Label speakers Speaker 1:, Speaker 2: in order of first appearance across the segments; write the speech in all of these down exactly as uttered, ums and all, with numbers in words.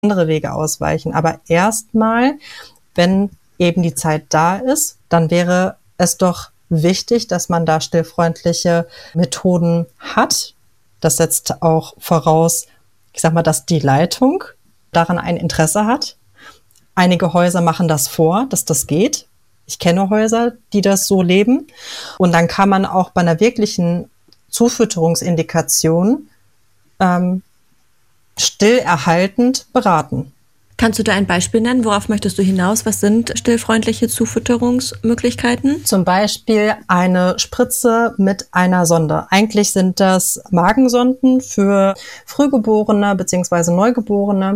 Speaker 1: andere Wege ausweichen. Aber erstmal, wenn eben die Zeit da ist, dann wäre es doch wichtig, dass man da stillfreundliche Methoden hat. Das setzt auch voraus, ich sag mal, dass die Leitung daran ein Interesse hat. Einige Häuser machen das vor, dass das geht. Ich kenne Häuser, die das so leben. Und dann kann man auch bei einer wirklichen Zufütterungsindikation ähm, stillerhaltend beraten.
Speaker 2: Kannst du da ein Beispiel nennen? Worauf möchtest du hinaus? Was sind stillfreundliche Zufütterungsmöglichkeiten?
Speaker 1: Zum Beispiel eine Spritze mit einer Sonde. Eigentlich sind das Magensonden für Frühgeborene bzw. Neugeborene.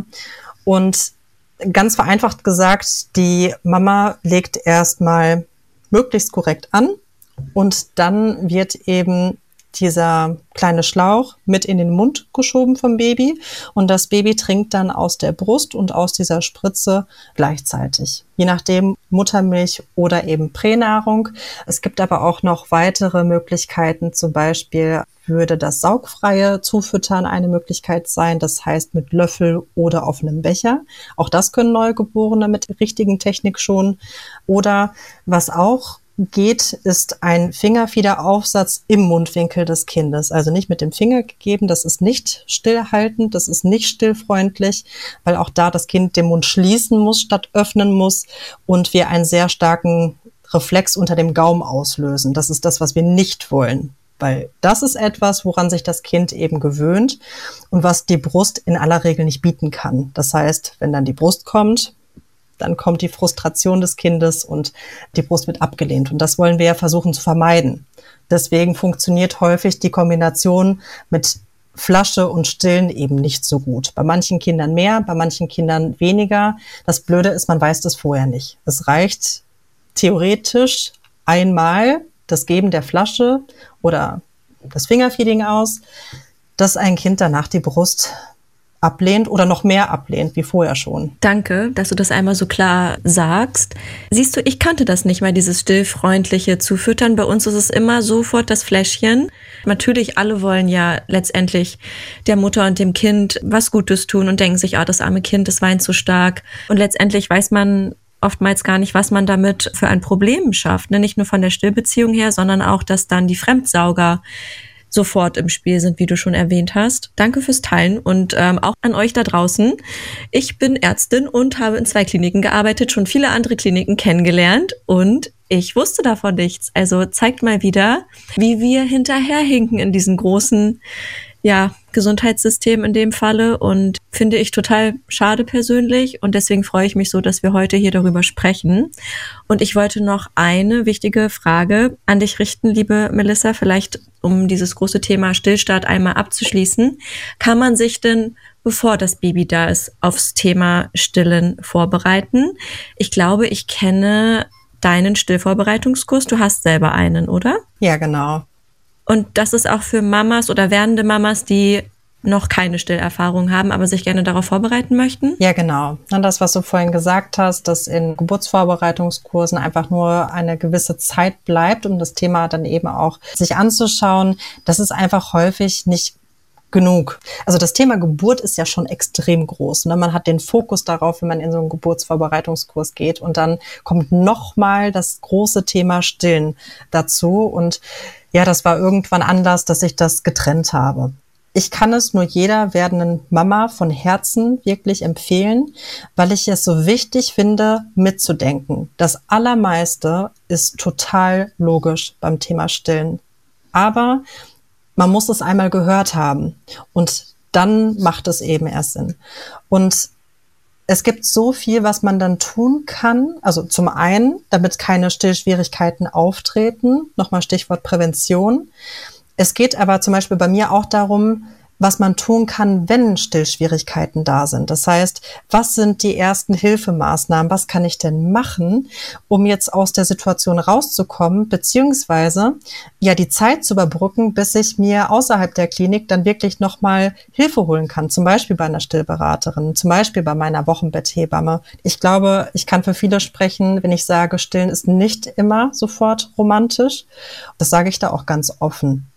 Speaker 1: Und ganz vereinfacht gesagt, die Mama legt erstmal möglichst korrekt an und dann wird eben dieser kleine Schlauch mit in den Mund geschoben vom Baby und das Baby trinkt dann aus der Brust und aus dieser Spritze gleichzeitig. Je nachdem Muttermilch oder eben Pränahrung. Es gibt aber auch noch weitere Möglichkeiten. Zum Beispiel würde das saugfreie Zufüttern eine Möglichkeit sein. Das heißt mit Löffel oder offenem Becher. Auch das können Neugeborene mit der richtigen Technik schon. Oder was auch geht, ist ein Fingerfiederaufsatz im Mundwinkel des Kindes. Also nicht mit dem Finger gegeben, das ist nicht stillhaltend, das ist nicht stillfreundlich, weil auch da das Kind den Mund schließen muss, statt öffnen muss und wir einen sehr starken Reflex unter dem Gaumen auslösen. Das ist das, was wir nicht wollen, weil das ist etwas, woran sich das Kind eben gewöhnt und was die Brust in aller Regel nicht bieten kann. Das heißt, wenn dann die Brust kommt, dann kommt die Frustration des Kindes und die Brust wird abgelehnt. Und das wollen wir ja versuchen zu vermeiden. Deswegen funktioniert häufig die Kombination mit Flasche und Stillen eben nicht so gut. Bei manchen Kindern mehr, bei manchen Kindern weniger. Das Blöde ist, man weiß das vorher nicht. Es reicht theoretisch einmal das Geben der Flasche oder das Fingerfeeding aus, dass ein Kind danach die Brust ablehnt oder noch mehr ablehnt, wie vorher schon.
Speaker 2: Danke, dass du das einmal so klar sagst. Siehst du, ich kannte das nicht mal, dieses stillfreundliche Zufüttern. Bei uns ist es immer sofort das Fläschchen. Natürlich, alle wollen ja letztendlich der Mutter und dem Kind was Gutes tun und denken sich, ah, das arme Kind, das weint so stark. Und letztendlich weiß man oftmals gar nicht, was man damit für ein Problem schafft. Nicht nur von der Stillbeziehung her, sondern auch, dass dann die Fremdsauger sofort im Spiel sind, wie du schon erwähnt hast. Danke fürs Teilen und ähm, auch an euch da draußen. Ich bin Ärztin und habe in zwei Kliniken gearbeitet, schon viele andere Kliniken kennengelernt und ich wusste davon nichts. Also zeigt mal wieder, wie wir hinterherhinken in diesen großen ja, Gesundheitssystem in dem Falle und finde ich total schade persönlich und deswegen freue ich mich so, dass wir heute hier darüber sprechen. Und ich wollte noch eine wichtige Frage an dich richten, liebe Melissa, vielleicht um dieses große Thema Stillstart einmal abzuschließen. Kann man sich denn, bevor das Baby da ist, aufs Thema Stillen vorbereiten? Ich glaube, ich kenne deinen Stillvorbereitungskurs. Du hast selber einen, oder?
Speaker 1: Ja, genau.
Speaker 2: Und das ist auch für Mamas oder werdende Mamas, die noch keine Stillerfahrung haben, aber sich gerne darauf vorbereiten möchten?
Speaker 1: Ja, genau. Und das, was du vorhin gesagt hast, dass in Geburtsvorbereitungskursen einfach nur eine gewisse Zeit bleibt, um das Thema dann eben auch sich anzuschauen, das ist einfach häufig nicht genug. Also das Thema Geburt ist ja schon extrem groß. Ne? Man hat den Fokus darauf, wenn man in so einen Geburtsvorbereitungskurs geht und dann kommt nochmal das große Thema Stillen dazu und ja, das war irgendwann Anlass, dass ich das getrennt habe. Ich kann es nur jeder werdenden Mama von Herzen wirklich empfehlen, weil ich es so wichtig finde, mitzudenken. Das Allermeiste ist total logisch beim Thema Stillen. Aber man muss es einmal gehört haben und dann macht es eben erst Sinn. Und es gibt so viel, was man dann tun kann. Also zum einen, damit keine Stillschwierigkeiten auftreten. Nochmal Stichwort Prävention. Es geht aber zum Beispiel bei mir auch darum, was man tun kann, wenn Stillschwierigkeiten da sind. Das heißt, was sind die ersten Hilfemaßnahmen? Was kann ich denn machen, um jetzt aus der Situation rauszukommen, beziehungsweise ja die Zeit zu überbrücken, bis ich mir außerhalb der Klinik dann wirklich nochmal Hilfe holen kann. Zum Beispiel bei einer Stillberaterin, zum Beispiel bei meiner Wochenbetthebamme. Ich glaube, ich kann für viele sprechen, wenn ich sage, Stillen ist nicht immer sofort romantisch. Das sage ich da auch ganz offen.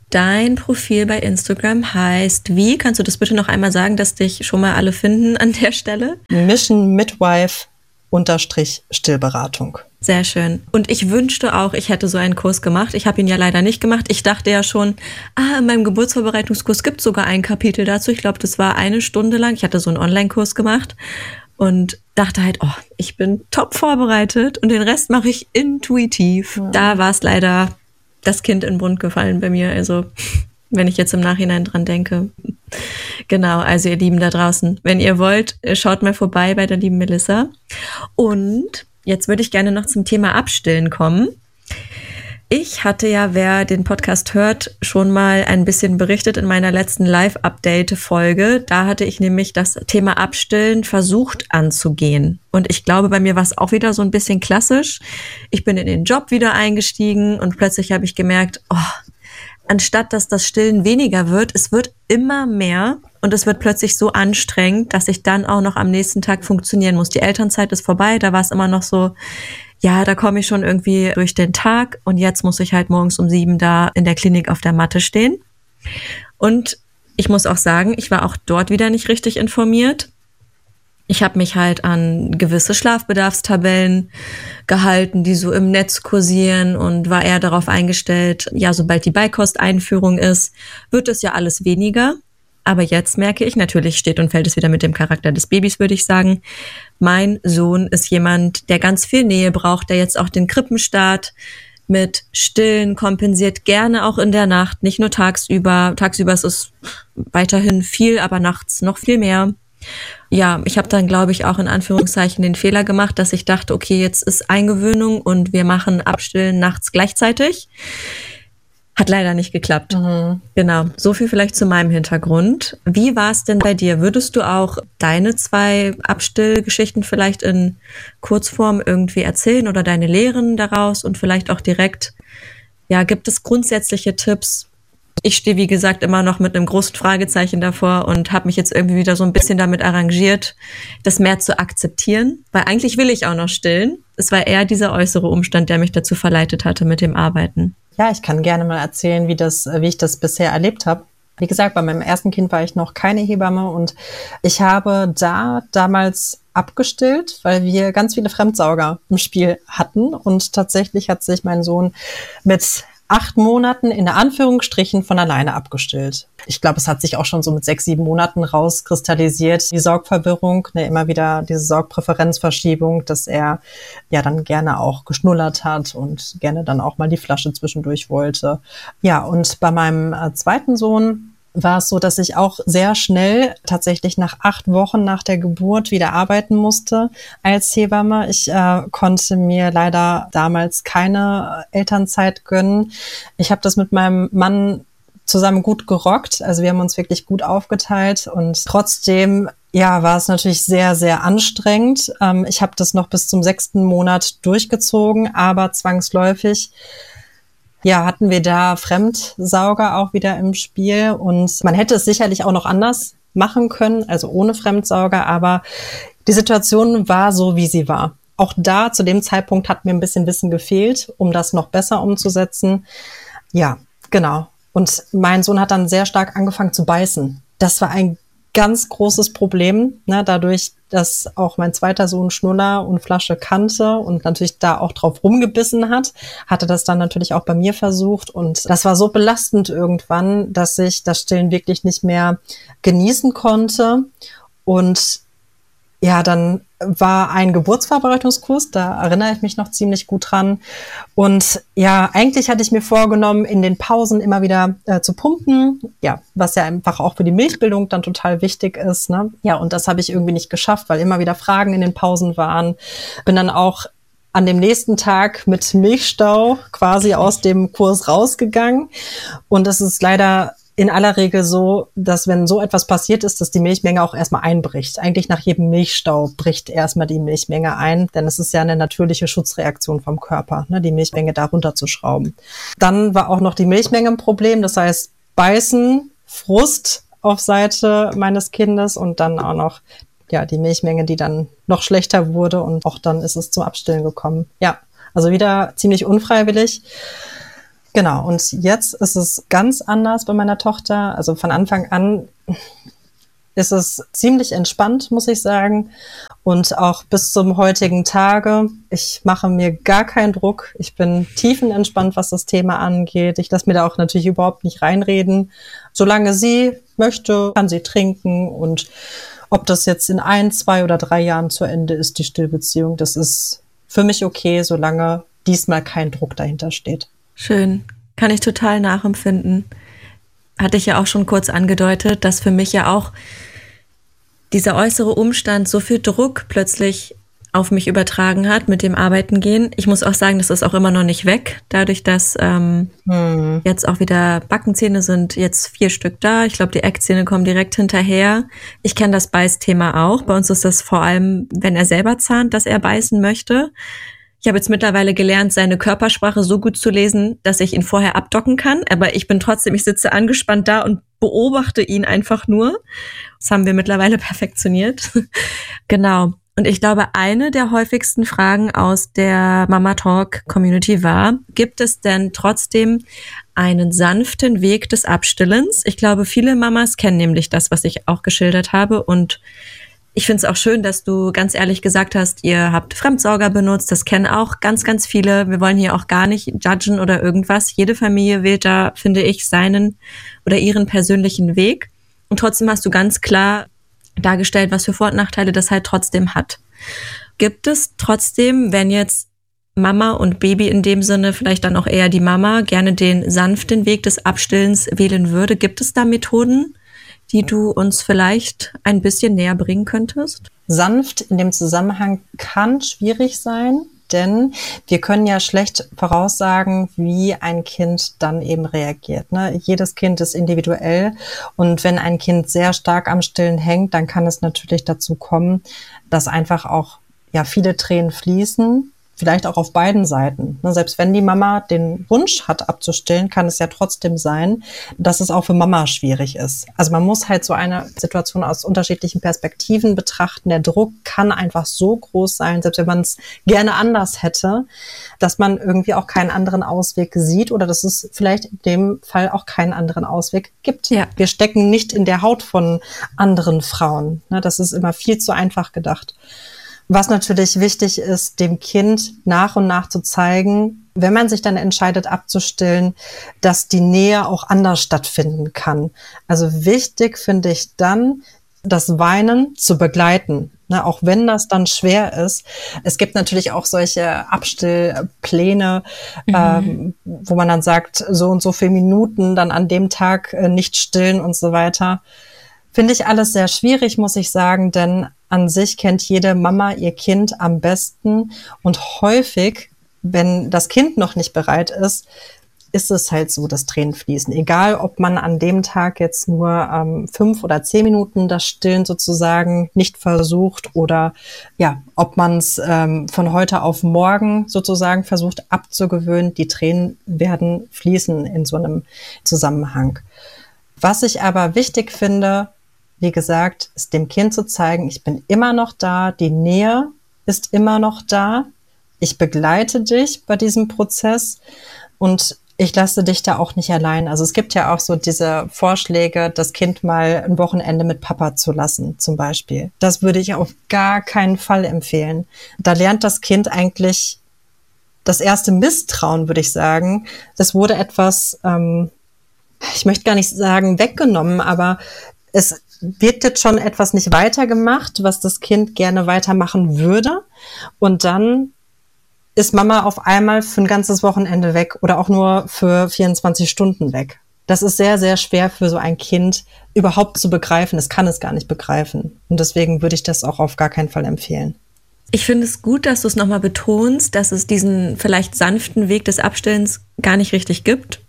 Speaker 2: Dein Profil bei Instagram heißt wie? Kannst du das bitte noch einmal sagen, dass dich schon mal alle finden an der Stelle?
Speaker 1: Mission Midwife unterstrich Stillberatung.
Speaker 2: Sehr schön. Und ich wünschte auch, ich hätte so einen Kurs gemacht. Ich habe ihn ja leider nicht gemacht. Ich dachte ja schon, ah, in meinem Geburtsvorbereitungskurs gibt es sogar ein Kapitel dazu. Ich glaube, das war eine Stunde lang. Ich hatte so einen Online-Kurs gemacht und dachte halt, oh, ich bin top vorbereitet und den Rest mache ich intuitiv. Ja. Da war es leider das Kind in den Brunnen gefallen bei mir. Also wenn ich jetzt im Nachhinein dran denke. Genau, also ihr Lieben da draußen, wenn ihr wollt, schaut mal vorbei bei der lieben Melissa. Und jetzt würde ich gerne noch zum Thema Abstillen kommen. Ich hatte ja, wer den Podcast hört, schon mal ein bisschen berichtet in meiner letzten Live-Update-Folge. Da hatte ich nämlich das Thema Abstillen versucht anzugehen. Und ich glaube, bei mir war es auch wieder so ein bisschen klassisch. Ich bin in den Job wieder eingestiegen und plötzlich habe ich gemerkt, oh, anstatt dass das Stillen weniger wird, es wird immer mehr und es wird plötzlich so anstrengend, dass ich dann auch noch am nächsten Tag funktionieren muss. Die Elternzeit ist vorbei, da war es immer noch so, ja, da komme ich schon irgendwie durch den Tag und jetzt muss ich halt morgens um sieben da in der Klinik auf der Matte stehen. Und ich muss auch sagen, ich war auch dort wieder nicht richtig informiert. Ich habe mich halt an gewisse Schlafbedarfstabellen gehalten, die so im Netz kursieren und war eher darauf eingestellt, ja, sobald die Beikosteinführung ist, wird es ja alles weniger. Aber jetzt merke ich, natürlich steht und fällt es wieder mit dem Charakter des Babys, würde ich sagen. Mein Sohn ist jemand, der ganz viel Nähe braucht, der jetzt auch den Krippenstart mit Stillen kompensiert, gerne auch in der Nacht, nicht nur tagsüber. Tagsüber ist es weiterhin viel, aber nachts noch viel mehr. Ja, ich habe dann, glaube ich, auch in Anführungszeichen den Fehler gemacht, dass ich dachte, okay, jetzt ist Eingewöhnung und wir machen Abstillen nachts gleichzeitig. Hat leider nicht geklappt. Mhm. Genau, so viel vielleicht zu meinem Hintergrund. Wie war es denn bei dir? Würdest du auch deine zwei Abstillgeschichten vielleicht in Kurzform irgendwie erzählen oder deine Lehren daraus und vielleicht auch direkt, ja, gibt es grundsätzliche Tipps? Ich stehe, wie gesagt, immer noch mit einem großen Fragezeichen davor und habe mich jetzt irgendwie wieder so ein bisschen damit arrangiert, das mehr zu akzeptieren. Weil eigentlich will ich auch noch stillen. Es war eher dieser äußere Umstand, der mich dazu verleitet hatte mit dem Arbeiten.
Speaker 1: Ja, ich kann gerne mal erzählen, wie das, wie ich das bisher erlebt habe. Wie gesagt, bei meinem ersten Kind war ich noch keine Hebamme und ich habe da damals abgestillt, weil wir ganz viele Fremdsauger im Spiel hatten und tatsächlich hat sich mein Sohn mit acht Monaten in der Anführungsstrichen von alleine abgestillt. Ich glaube, es hat sich auch schon so mit sechs, sieben Monaten rauskristallisiert, die Saugverwirrung, ne, immer wieder diese Saugpräferenzverschiebung, dass er ja dann gerne auch geschnullert hat und gerne dann auch mal die Flasche zwischendurch wollte. Ja, und bei meinem äh, zweiten Sohn war es so, dass ich auch sehr schnell, tatsächlich nach acht Wochen nach der Geburt, wieder arbeiten musste als Hebamme. Ich äh, konnte mir leider damals keine Elternzeit gönnen. Ich habe das mit meinem Mann zusammen gut gerockt. Also wir haben uns wirklich gut aufgeteilt und trotzdem, ja, war es natürlich sehr, sehr anstrengend. Ähm, ich habe das noch bis zum sechsten Monat durchgezogen, aber zwangsläufig ja, hatten wir da Fremdsauger auch wieder im Spiel und man hätte es sicherlich auch noch anders machen können, also ohne Fremdsauger, aber die Situation war so, wie sie war. Auch da, zu dem Zeitpunkt hat mir ein bisschen Wissen gefehlt, um das noch besser umzusetzen. Ja, genau. Und mein Sohn hat dann sehr stark angefangen zu beißen. Das war ein ganz großes Problem, ne, dadurch, dass auch mein zweiter Sohn Schnuller und Flasche kannte und natürlich da auch drauf rumgebissen hat, hatte das dann natürlich auch bei mir versucht und das war so belastend irgendwann, dass ich das Stillen wirklich nicht mehr genießen konnte und ja, dann war ein Geburtsvorbereitungskurs, da erinnere ich mich noch ziemlich gut dran. Und ja, eigentlich hatte ich mir vorgenommen, in den Pausen immer wieder äh, zu pumpen, ja, was ja einfach auch für die Milchbildung dann total wichtig ist, ne? Ja, und das habe ich irgendwie nicht geschafft, weil immer wieder Fragen in den Pausen waren. Bin dann auch an dem nächsten Tag mit Milchstau quasi aus dem Kurs rausgegangen. Und das ist leider in aller Regel so, dass wenn so etwas passiert ist, dass die Milchmenge auch erstmal einbricht. Eigentlich nach jedem Milchstau bricht erstmal die Milchmenge ein, denn es ist ja eine natürliche Schutzreaktion vom Körper, ne, die Milchmenge da runterzuschrauben. Dann war auch noch die Milchmenge ein Problem, das heißt Beißen, Frust auf Seite meines Kindes und dann auch noch ja die Milchmenge, die dann noch schlechter wurde und auch dann ist es zum Abstillen gekommen. Ja, also wieder ziemlich unfreiwillig. Genau, und jetzt ist es ganz anders bei meiner Tochter. Also von Anfang an ist es ziemlich entspannt, muss ich sagen. Und auch bis zum heutigen Tage, ich mache mir gar keinen Druck. Ich bin tiefenentspannt, was das Thema angeht. Ich lasse mir da auch natürlich überhaupt nicht reinreden. Solange sie möchte, kann sie trinken. Und ob das jetzt in ein, zwei oder drei Jahren zu Ende ist, die Stillbeziehung, das ist für mich okay, solange diesmal kein Druck dahinter steht.
Speaker 2: Schön. Kann ich total nachempfinden. Hatte ich ja auch schon kurz angedeutet, dass für mich ja auch dieser äußere Umstand so viel Druck plötzlich auf mich übertragen hat mit dem Arbeiten gehen. Ich muss auch sagen, das ist auch immer noch nicht weg, dadurch, dass ähm, hm. jetzt auch wieder Backenzähne sind, jetzt vier Stück da. Ich glaube, die Eckzähne kommen direkt hinterher. Ich kenne das Beißthema auch. Bei uns ist das vor allem, wenn er selber zahnt, dass er beißen möchte. Ich habe jetzt mittlerweile gelernt, seine Körpersprache so gut zu lesen, dass ich ihn vorher abdocken kann. Aber ich bin trotzdem, ich sitze angespannt da und beobachte ihn einfach nur. Das haben wir mittlerweile perfektioniert. Genau. Und ich glaube, eine der häufigsten Fragen aus der Mama Talk Community war, gibt es denn trotzdem einen sanften Weg des Abstillens? Ich glaube, viele Mamas kennen nämlich das, was ich auch geschildert habe. Und ich finde es auch schön, dass du ganz ehrlich gesagt hast, ihr habt Fremdsauger benutzt. Das kennen auch ganz, ganz viele. Wir wollen hier auch gar nicht judgen oder irgendwas. Jede Familie wählt da, finde ich, seinen oder ihren persönlichen Weg. Und trotzdem hast du ganz klar dargestellt, was für Vor- und Nachteile das halt trotzdem hat. Gibt es trotzdem, wenn jetzt Mama und Baby in dem Sinne, vielleicht dann auch eher die Mama, gerne den sanften Weg des Abstillens wählen würde, gibt es da Methoden, die du uns vielleicht ein bisschen näher bringen könntest?
Speaker 1: Sanft in dem Zusammenhang kann schwierig sein, denn wir können ja schlecht voraussagen, wie ein Kind dann eben reagiert. Ne? Jedes Kind ist individuell und wenn ein Kind sehr stark am Stillen hängt, dann kann es natürlich dazu kommen, dass einfach auch ja viele Tränen fließen. Vielleicht auch auf beiden Seiten. Selbst wenn die Mama den Wunsch hat, abzustillen, kann es ja trotzdem sein, dass es auch für Mama schwierig ist. Also man muss halt so eine Situation aus unterschiedlichen Perspektiven betrachten. Der Druck kann einfach so groß sein, selbst wenn man es gerne anders hätte, dass man irgendwie auch keinen anderen Ausweg sieht oder dass es vielleicht in dem Fall auch keinen anderen Ausweg gibt. Ja. Wir stecken nicht in der Haut von anderen Frauen. Das ist immer viel zu einfach gedacht. Was natürlich wichtig ist, dem Kind nach und nach zu zeigen, wenn man sich dann entscheidet abzustillen, dass die Nähe auch anders stattfinden kann. Also wichtig finde ich dann, das Weinen zu begleiten, ne, auch wenn das dann schwer ist. Es gibt natürlich auch solche Abstillpläne, mhm. ähm, wo man dann sagt, so und so viele Minuten dann an dem Tag äh, nicht stillen und so weiter. Finde ich alles sehr schwierig, muss ich sagen, denn an sich kennt jede Mama ihr Kind am besten und häufig, wenn das Kind noch nicht bereit ist, ist es halt so, dass Tränen fließen. Egal, ob man an dem Tag jetzt nur ähm, fünf oder zehn Minuten das Stillen sozusagen nicht versucht oder ja, ob man es ähm, von heute auf morgen sozusagen versucht abzugewöhnen, die Tränen werden fließen in so einem Zusammenhang. Was ich aber wichtig finde, wie gesagt, ist dem Kind zu zeigen, ich bin immer noch da, die Nähe ist immer noch da, ich begleite dich bei diesem Prozess und ich lasse dich da auch nicht allein. Also es gibt ja auch so diese Vorschläge, das Kind mal ein Wochenende mit Papa zu lassen, zum Beispiel. Das würde ich auf gar keinen Fall empfehlen. Da lernt das Kind eigentlich das erste Misstrauen, würde ich sagen. Das wurde etwas, ähm, ich möchte gar nicht sagen weggenommen, aber es wird jetzt schon etwas nicht weitergemacht, was das Kind gerne weitermachen würde. Und dann ist Mama auf einmal für ein ganzes Wochenende weg oder auch nur für vierundzwanzig Stunden weg. Das ist sehr, sehr schwer für so ein Kind überhaupt zu begreifen. Es kann es gar nicht begreifen. Und deswegen würde ich das auch auf gar keinen Fall empfehlen.
Speaker 2: Ich finde es gut, dass du es nochmal betonst, dass es diesen vielleicht sanften Weg des Abstillens gar nicht richtig gibt.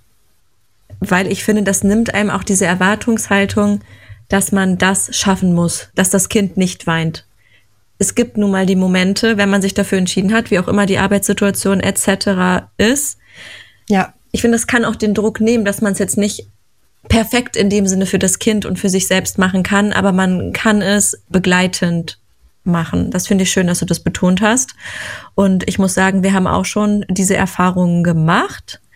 Speaker 2: Weil ich finde, das nimmt einem auch diese Erwartungshaltung, dass man das schaffen muss, dass das Kind nicht weint. Es gibt nun mal die Momente, wenn man sich dafür entschieden hat, wie auch immer die Arbeitssituation et cetera ist. Ja. Ich finde, das kann auch den Druck nehmen, dass man es jetzt nicht perfekt in dem Sinne für das Kind und für sich selbst machen kann, aber man kann es begleitend machen. Das finde ich schön, dass du das betont hast. Und ich muss sagen, wir haben auch schon diese Erfahrungen gemacht.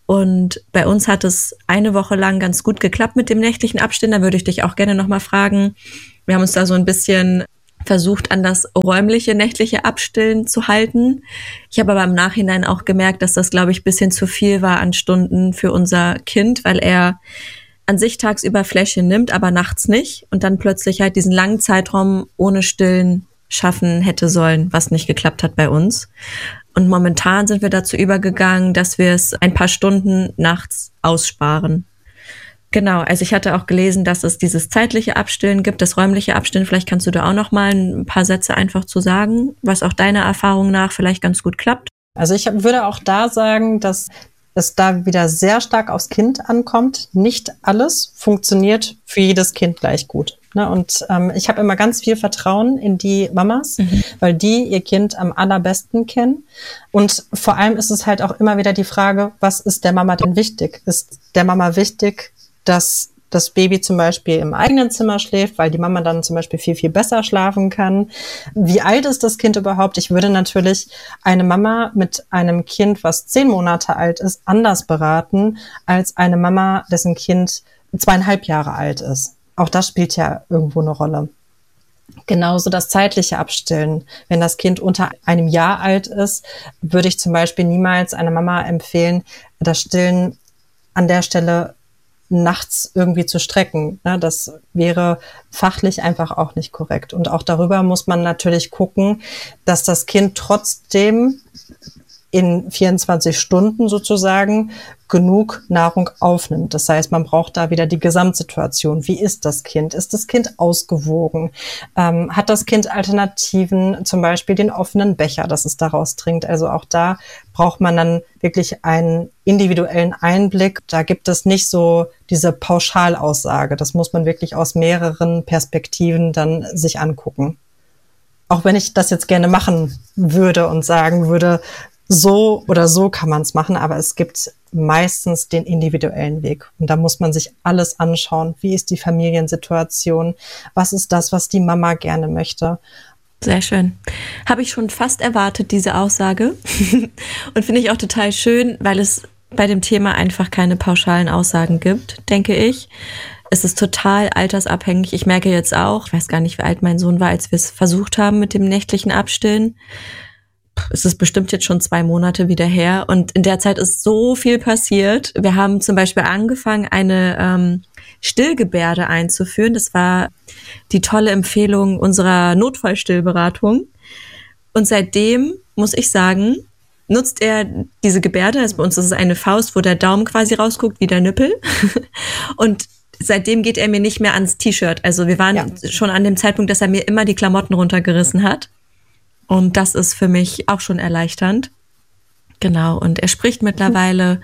Speaker 2: Und bei uns hat es eine Woche lang ganz gut geklappt mit dem nächtlichen Abstillen. Da würde ich dich auch gerne nochmal fragen. Wir haben uns da so ein bisschen versucht, an das räumliche nächtliche Abstillen zu halten. Ich habe aber im Nachhinein auch gemerkt, dass das, glaube ich, ein bisschen zu viel war an Stunden für unser Kind, weil er an sich tagsüber Fläschchen nimmt, aber nachts nicht und dann plötzlich halt diesen langen Zeitraum ohne Stillen schaffen hätte sollen, was nicht geklappt hat bei uns. Und momentan sind wir dazu übergegangen, dass wir es ein paar Stunden nachts aussparen. Genau, also ich hatte auch gelesen, dass es dieses zeitliche Abstillen gibt, das räumliche Abstillen. Vielleicht kannst du da auch noch mal ein paar Sätze einfach zu sagen, was auch deiner Erfahrung nach vielleicht ganz gut klappt.
Speaker 1: Also ich würde auch da sagen, dass es da wieder sehr stark aufs Kind ankommt. Nicht alles funktioniert für jedes Kind gleich gut. Ne? Und ähm, ich habe immer ganz viel Vertrauen in die Mamas, mhm. weil die ihr Kind am allerbesten kennen. Und vor allem ist es halt auch immer wieder die Frage, was ist der Mama denn wichtig? Ist der Mama wichtig, dass das Baby zum Beispiel im eigenen Zimmer schläft, weil die Mama dann zum Beispiel viel, viel besser schlafen kann? Wie alt ist das Kind überhaupt? Ich würde natürlich eine Mama mit einem Kind, was zehn Monate alt ist, anders beraten, als eine Mama, dessen Kind zweieinhalb Jahre alt ist. Auch das spielt ja irgendwo eine Rolle. Genauso das zeitliche Abstillen. Wenn das Kind unter einem Jahr alt ist, würde ich zum Beispiel niemals einer Mama empfehlen, das Stillen an der Stelle nachts irgendwie zu strecken. Das wäre fachlich einfach auch nicht korrekt. Und auch darüber muss man natürlich gucken, dass das Kind trotzdem in vierundzwanzig Stunden sozusagen genug Nahrung aufnimmt. Das heißt, man braucht da wieder die Gesamtsituation. Wie ist das Kind? Ist das Kind ausgewogen? Ähm, hat das Kind Alternativen, zum Beispiel den offenen Becher, dass es daraus trinkt? Also auch da braucht man dann wirklich einen individuellen Einblick. Da gibt es nicht so diese Pauschalaussage. Das muss man wirklich aus mehreren Perspektiven dann sich angucken. Auch wenn ich das jetzt gerne machen würde und sagen würde, so oder so kann man es machen, aber es gibt meistens den individuellen Weg. Und da muss man sich alles anschauen. Wie ist die Familiensituation? Was ist das, was die Mama gerne möchte?
Speaker 2: Sehr schön. Habe ich schon fast erwartet, diese Aussage. Und finde ich auch total schön, weil es bei dem Thema einfach keine pauschalen Aussagen gibt, denke ich. Es ist total altersabhängig. Ich merke jetzt auch, ich weiß gar nicht, wie alt mein Sohn war, als wir es versucht haben mit dem nächtlichen Abstillen. Es ist bestimmt jetzt schon zwei Monate wieder her und in der Zeit ist so viel passiert. Wir haben zum Beispiel angefangen, eine ähm, Stillgebärde einzuführen. Das war die tolle Empfehlung unserer Notfallstillberatung. Und seitdem, muss ich sagen, nutzt er diese Gebärde. Also bei uns ist es eine Faust, wo der Daumen quasi rausguckt wie der Nippel. Und seitdem geht er mir nicht mehr ans T-Shirt. Also wir waren ja schon an dem Zeitpunkt, dass er mir immer die Klamotten runtergerissen hat. Und das ist für mich auch schon erleichternd. Genau, und er spricht mittlerweile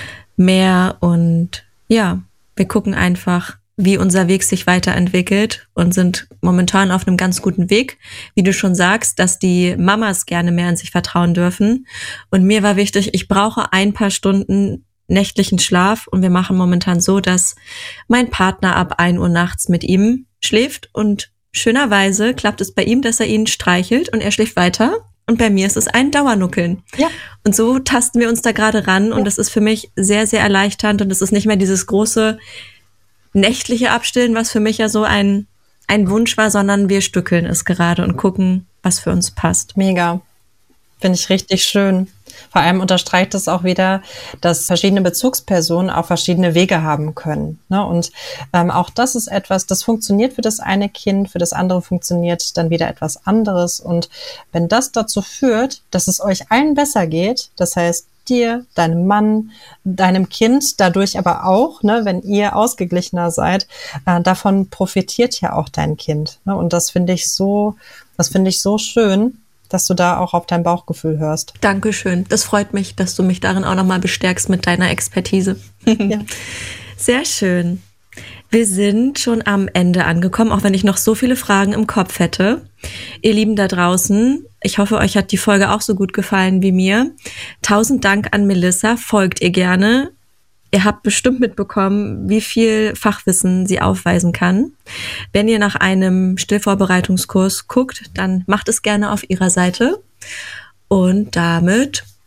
Speaker 2: mehr und ja, wir gucken einfach, wie unser Weg sich weiterentwickelt und sind momentan auf einem ganz guten Weg. Wie du schon sagst, dass die Mamas gerne mehr an sich vertrauen dürfen. Und mir war wichtig, ich brauche ein paar Stunden nächtlichen Schlaf und wir machen momentan so, dass mein Partner ab ein Uhr nachts mit ihm schläft und schönerweise klappt es bei ihm, dass er ihn streichelt und er schläft weiter. Und bei mir ist es ein Dauernuckeln. Ja. Und so tasten wir uns da gerade ran. Ja. Und das ist für mich sehr, sehr erleichternd. Und es ist nicht mehr dieses große nächtliche Abstillen, was für mich ja so ein, ein Wunsch war, sondern wir stückeln es gerade und gucken, was für uns passt.
Speaker 1: Mega. Finde ich richtig schön. Vor allem unterstreicht es auch wieder, dass verschiedene Bezugspersonen auch verschiedene Wege haben können. Ne? Und ähm, auch das ist etwas, das funktioniert für das eine Kind, für das andere funktioniert dann wieder etwas anderes. Und wenn das dazu führt, dass es euch allen besser geht, das heißt dir, deinem Mann, deinem Kind, dadurch aber auch, ne, wenn ihr ausgeglichener seid, äh, davon profitiert ja auch dein Kind. Ne? Und das finde ich so, das finde ich so schön, dass du da auch auf dein Bauchgefühl hörst.
Speaker 2: Dankeschön. Das freut mich, dass du mich darin auch nochmal bestärkst mit deiner Expertise. Ja. Sehr schön. Wir sind schon am Ende angekommen, auch wenn ich noch so viele Fragen im Kopf hätte. Ihr Lieben da draußen, ich hoffe, euch hat die Folge auch so gut gefallen wie mir. Tausend Dank an Melissa. Folgt ihr gerne. Ihr habt bestimmt mitbekommen, wie viel Fachwissen sie aufweisen kann. Wenn ihr nach einem Stillvorbereitungskurs guckt, dann macht es gerne auf ihrer Seite. Und damit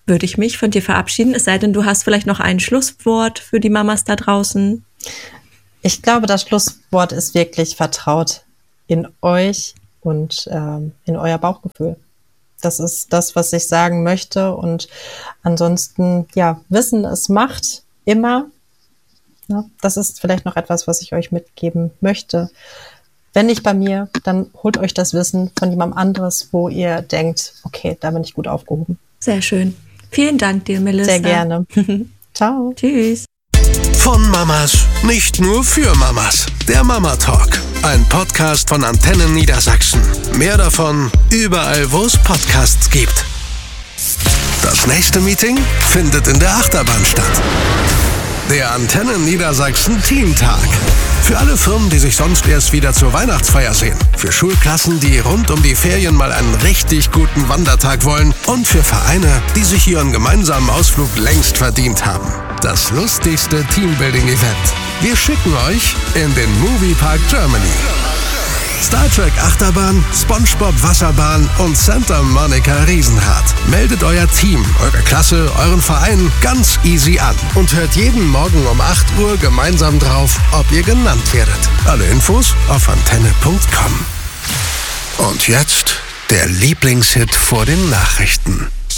Speaker 2: würde ich mich von dir verabschieden, es sei denn, du hast vielleicht noch ein Schlusswort für die Mamas da draußen.
Speaker 1: Ich glaube, das Schlusswort ist wirklich vertraut in euch und ähm, in euer Bauchgefühl. Das ist das, was ich sagen möchte. Und ansonsten, ja, Wissen ist Macht, immer. Ja, das ist vielleicht noch etwas, was ich euch mitgeben möchte. Wenn nicht bei mir, dann holt euch das Wissen von jemandem anderes, wo ihr denkt, okay, da bin ich gut aufgehoben.
Speaker 2: Sehr schön. Vielen Dank dir, Melissa.
Speaker 1: Sehr gerne. Ciao.
Speaker 2: Tschüss.
Speaker 3: Von Mamas, nicht nur für Mamas. Der Mama Talk, ein Podcast von Antenne Niedersachsen. Mehr davon überall, wo es Podcasts gibt. Das nächste Meeting findet in der Achterbahn statt. Der Antenne Niedersachsen Teamtag. Für alle Firmen, die sich sonst erst wieder zur Weihnachtsfeier sehen. Für Schulklassen, die rund um die Ferien mal einen richtig guten Wandertag wollen. Und für Vereine, die sich ihren gemeinsamen Ausflug längst verdient haben. Das lustigste Teambuilding-Event. Wir schicken euch in den Moviepark Germany. Star Trek Achterbahn, SpongeBob Wasserbahn und Santa Monica Riesenrad. Meldet euer Team, eure Klasse, euren Verein ganz easy an. Und hört jeden Morgen um acht Uhr gemeinsam drauf, ob ihr genannt werdet. Alle Infos auf antenne punkt com. Und jetzt der Lieblingshit vor den Nachrichten.